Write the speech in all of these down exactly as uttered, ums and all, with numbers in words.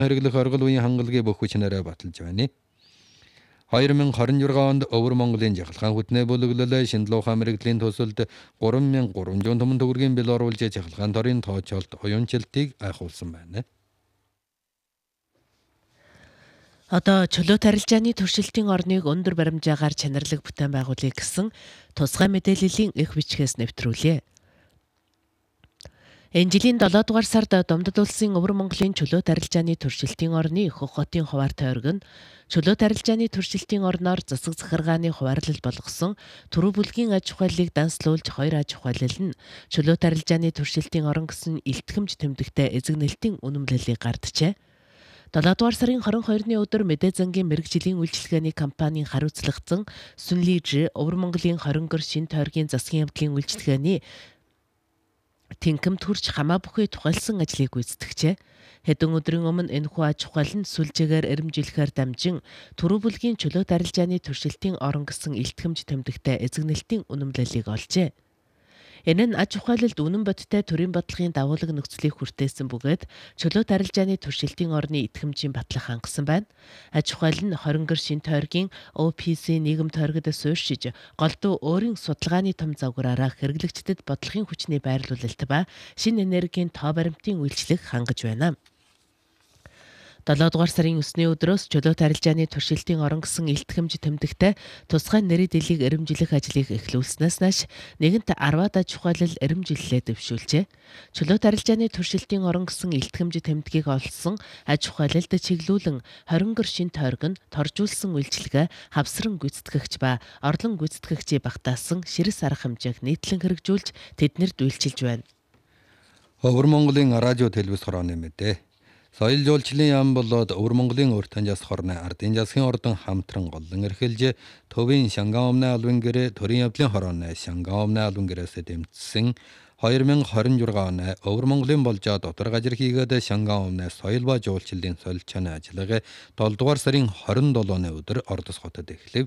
хэрэглэх оргил үеийн хангалгыг бүх хүчнээрээ баталж байна. хоёр мянга хорин жургаан онд Өвөр Монголын жахалгаан хүтнээ бүлэглэлээ шинэ ухаан мэрэгдлийн тусалд гурван мянга гурван зуун томон төгрөгийн бэл оруулж жахалгаан торын тоочолт уянчилтыг айхуулсан байна. Одоо чөлөөт арилжааны туршилтын орныг өндөр баримжаагаар чанарлаг бүтээн байгуулъя гэсэн тусгай мэдээллийн их бичгээс нэвтрүүлье. Энэ жилийн долоо дугаар сард Домдод улсын Өвөр Монголын чөлөөт арилжааны туршилтын орны Хөх хотын хуваартай оргин чөлөөт арилжааны туршилтын орноор засаг захиргааны хуваарлал болгосон түрүү бүлгийн аж ахуйлыг данслуулж хоёр аж ахуйлал нь чөлөөт арилжааны туршилтын орон гэсэн илтгэмж тэмдэгтээ эзэгнэлтийн үнэмлэлийг гарджээ. долоо дугаар сарын хорин хоёрны өдөр Мэдээ зангийн мэрэгжлийн үйлчилгээний компанийн хариуцлагдан Сүнлиж Өвөр Монголын хорин гэр шин тойргийн засгийн явдлын үйлчилгээний тэнкэмт хүрч хамаа бүхий тухайлсан ажлыг гүйцэтгэжээ. Хэдэн өдрийн өмнө энэхүү аж ахуйл нь сүлжээгээр эрэмжүүлэхээр дамжин түрүү бүлгийн чөлөөт арилжааны туршилтын орон гэсэн илтгэмж тэмдэгтээ эзэгнэлтийн үнэмлэлийг олжээ. Энэ нь аж ахуйлалд үнэн бодиттой төрийн бодлогын дагуулга нөхцөлийг хүртээсэн бөгөөд чөлөөт арилжааны туршилтын орны итгэмжийн батлах хангасан байна. Аж ахуйл нь хорин гэр шин тойргийн О Пи Си нийгэм тойрогод суурьшиж голдуу өөрийн судалгааны том загвараараа хэрэглэгчдэд бодлогын хүчний байрлуулалт ба шинэ энергийн тоо баримтын үйлчлэг хангаж байна. долоо дугаар сарын өсний өдрөөс чөлөөт арилжааны туршилтын орон гэсэн илтгэмж тэмдэгтээ тусгай нэрийн дэлийг эрэмжлэх ажлыг эхлүүлснээс нааш нэгэнт арваад аж ахуйлал эрэмжиллээ дэвшүүлжээ. Чөлөөт арилжааны туршилтын орон гэсэн илтгэмж тэмдгийг олсон аж ахуйлалд чиглүүлэн хорин гэр шин тойрог нь торжуулсан үйлчилгээ хавсран гүйцэтгэгч ба орлон гүйцэтгэгчийг багтаасан ширс арга хэмжээг нийтлэн хэрэгжүүлж тэднэрд үйлчилж байна. Өвөр Монголын радио телевиз хорооны мэдээ. Соёл жуулчлалын яам болоод Өвөр Монголын уртан жас хорны ардын жасгийн ордон хамтран голлон эрхэлж төвийн Шанган умны албан гэрээ төрийн явдлын хорооны Шанган умны албан гэрээс дэмжсэн хоёр мянга хорин жургаан оны Өвөр Монголын болжоо дотор гажир хийгээд Шанган умны соёл ба жуулчлалын солилцооны ажиллагаа долоо дугаар сарын хорин долооны өдөр Ордос хотод эхлэв.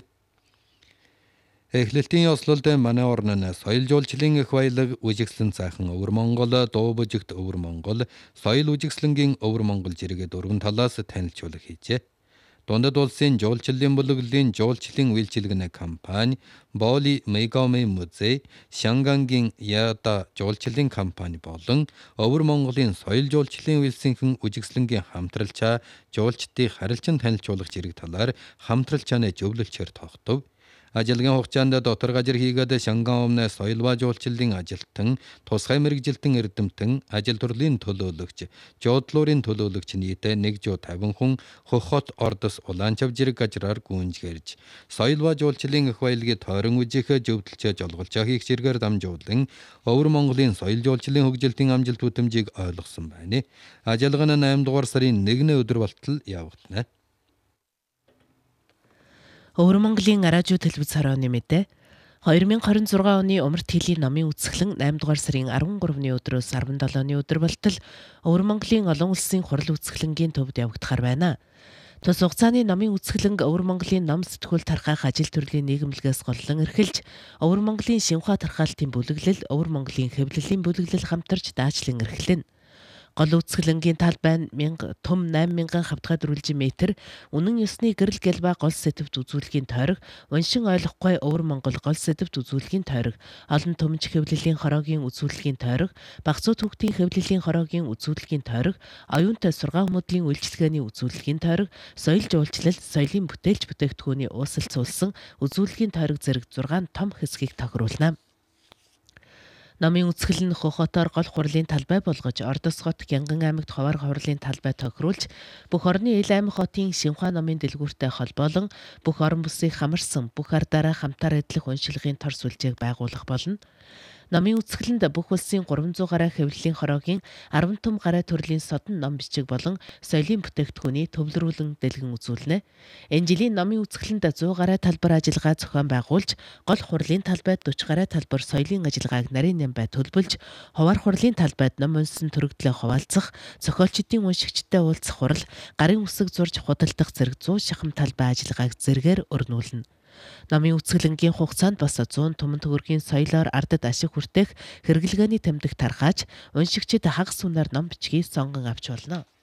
Эхлэлтийн ёслолд манай орн нь соёл жуулчлалын их баялаг үжигслэн цаахан Өвөр Монгол дуу бүжигт Өвөр Монгол соёл үжигслэнгийн Өвөр Монгол жиргээ дөрвөн талаас танилцуулга хийжээ. Дундад улсын жуулчлалын бүлэглэлийн жуулчлалын үйлчилгээний компани Боли Мегоми музей, Шангангийн Яда жуулчлалын компани болон Өвөр Монголын соёл жуулчлалын үйлсийнхэн үжигслэнгийн хамтралчаа жуулчдыг харилцан танилцуулах зэрэг талаар хамтралчааны зөвлөлчээр тогтов. Ажиллагааны хугацаанд дотор гажир хийгээд Шанган умны соёл ба жуулчлалын ажилтан, тусгай мэрэгжилтэн эрдэмтэн, ажил төрлөлийн төлөөлөгч, жуудлуурын төлөөлөгч нийтээ нэг зуун тавин хүн Хөх хот Ордос Улаанчав жирэг гажраар гүнжгэрж, соёл ба жуулчлалын их баялагийг тойрон үжихэ зөвдөлчөө жолголчоо хийх зэргээр дамжуулан Өвөр Монголын соёл жуулчлалын хөгжилтийн амжилт бүтэмжийг ойлгосон байна. Ажиллагаа нь найман дугаар сарын нэгний өдөр болтол явагдана. Өвөр Монголын радио телевиз хорооны мэдээ. хоёр мянга хорин зургаан оны Умарт хилийн номын үсгэлэн найман дугаар сарын арван гуравны өдрөөс арван долооны өдөр болтол Өвөр Монголын олон улсын хурал үсгэлэнгийн төвд явагдахаар байна. Тус хугацааны номын үсгэлэнг Өвөр Монголын ном сэтгүүл тархах ажил төрлийн нийгэмлэгээс голлон эрхэлж Өвөр Монголын шинхаа тархаалтын бүлэглэл, Өвөр Монголын хэвлэлийн бүлэглэл хамтарч даачлан эрхлэнэ. Гол үсгэлэнгийн талбай нь том найман мянган хавтгай дөрвөлжин метр, үнэн ёсны гэрэл гэл ба гол сэдвт үзүүлэхийн тойрог, уншин ойлгохгүй Өвөр Монгол гол сэдвт үзүүлэхийн тойрог, олон төмж хэвлэлийн хороогийн үзүүлэхийн тойрог, багцуу төвхтийн хэвлэлийн хороогийн үзүүлэхийн тойрог, оюунтай сургаан хүмүүдлийн үйлчилгээний үзүүлэхийн тойрог, соёл жуулчлал, соёлын бүтээлч бүтээгдэхүүний уусалцуулсан үзүүлэхийн тойрог зэрэг зургаан том хэсгийг тохируулна. Номын үсгэл нь Хөх хотоор гол хурлын талбай болгож Ордос хот, Гянган аймагт хуваар хурлын талбай тохируулж бүх орны ил аймаг хотын шинхаа номын дэлгүүртэй холбоолон бүх орон бүсийг хамарсан бүх ардаараа хамтаар эдлэх уншилгын тор сүлжээг байгуулах болно. Номын үсгэлэнд бүх улсын гурван зуун гаруй хэвлэлийн хороогийн арван том гаруй төрлийн содон ном бичиг болон соёлын бүтээгдэхүүний төвлөрүүлэн дэлгэн үзүүлнэ. Энэ жилийн номын үсгэлэнд зуун гаруй талбар ажиллагаа зохион байгуулж, гол хурлын талбайд дөрвөн гаруй талбар соёлын ажиллагааг нарийн нямбай төлбөлж, хуваар хурлын талбайд ном унсан төрөгдлөө хуваалцах, зохиолчдын уншигчтай уулзах хурал, гарын үсэг зурж худалдах зэрэг зуун шахам талбай ажиллагааг зэргээр өрнүүлнэ. Номын үсгэлэнгийн хугацаанд бас зуун томон төгрөгийн соёлоор ардад ашиг хүртэх хэрэглгээний тэмдэг тархааж, уншигчид хагас үнээр ном бичгийг сонгон авч болно.